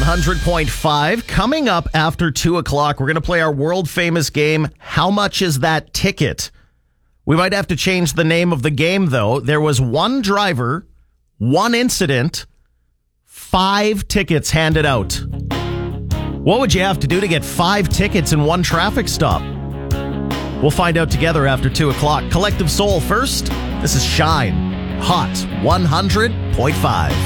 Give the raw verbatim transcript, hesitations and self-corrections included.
hundred point five. Coming up after two o'clock, we're going to play our world-famous game, How Much Is That Ticket? We might have to change the name of the game, though. There was one driver, one incident, five tickets handed out. What would you have to do to get five tickets in one traffic stop? We'll find out together after two o'clock. Collective Soul first. This is Shine. Hot one hundred point five.